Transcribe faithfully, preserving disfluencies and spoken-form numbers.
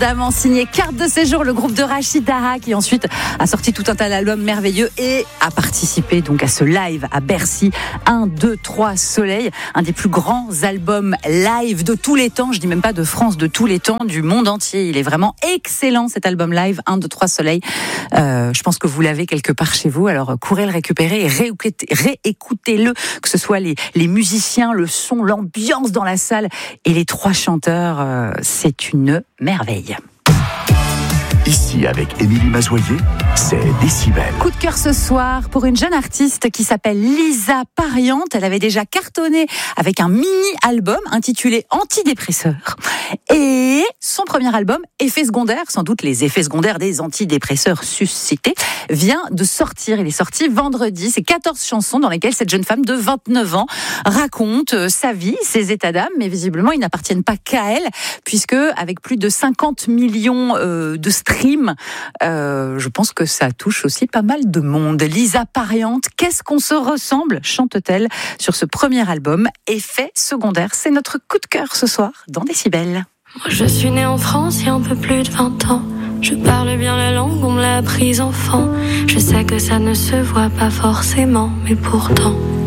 Évidemment signé Carte de séjour, le groupe de Rachid Taha qui ensuite a sorti tout un tas d'albums merveilleux et a participé donc à ce live à Bercy, un, deux, trois Soleil, un des plus grands albums live de tous les temps, je dis même pas de France, de tous les temps, du monde entier. Il est vraiment excellent cet album live, un, deux, trois Soleil. Euh, je pense que vous l'avez quelque part chez vous, alors courez le récupérer et réécoutez, réécoutez-le, que ce soit les, les musiciens, le son, l'ambiance dans la salle et les trois chanteurs, euh, c'est une merveille. Ici, avec Émilie Mazoyer, c'est Décibel. Coup de cœur ce soir pour une jeune artiste qui s'appelle Lisa Pariante. Elle avait déjà cartonné avec un mini-album intitulé Antidépresseur. Et son premier album, Effets secondaires, sans doute les effets secondaires des antidépresseurs suscités, vient de sortir. Il est sorti vendredi. C'est quatorze chansons dans lesquelles cette jeune femme de vingt-neuf ans raconte sa vie, ses états d'âme, mais visiblement, ils n'appartiennent pas qu'à elle, puisque avec plus de cinquante millions euh, de streams, euh, je pense que ça touche aussi pas mal de monde. Lisa Pariante, qu'est-ce qu'on se ressemble, chante-t-elle sur ce premier album, Effets secondaires. C'est notre coup de cœur ce soir dans Décibel. Moi je suis née en France il y a un peu plus de vingt ans. Je parle bien la langue, on me l'a apprise enfant. Je sais que ça ne se voit pas forcément, mais pourtant